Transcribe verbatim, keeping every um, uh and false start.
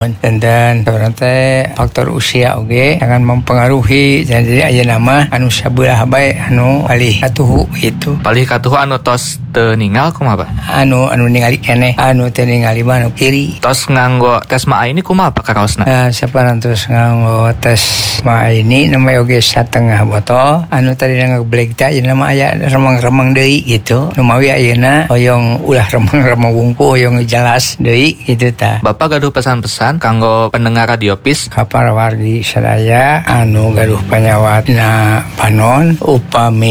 Dan orang teh faktor usia oge sangat mempengaruhi. Jadi aya nama anu sabelah bae anu palih katuhu gitu. Palih katuhu anu tos teu ningal kumaha, Pak? Anu anu ningali keneh, anu teu ningali mah anu kiri. Tos nganggo tes ma ini kumaha Pak karaosna? Nah, saparantos nganggo tes ma ini nama oge satengah botol. Anu tadi ngagebleg teh aya nama aya remeng-remeng deui gitu. Nu mawi ayeuna hoyong ulah remeng-remeng wungkul hoyong jelas deui gitu tah. Bapak gaduh pesan-pesan kanggo pendengar Radio Peace ka para wargi sadaya anu gaduh panyawatna panon upami